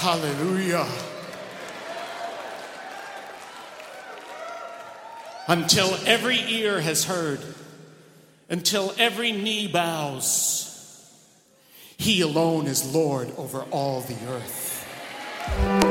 Hallelujah. Until every ear has heard, until every knee bows, he alone is Lord over all the earth.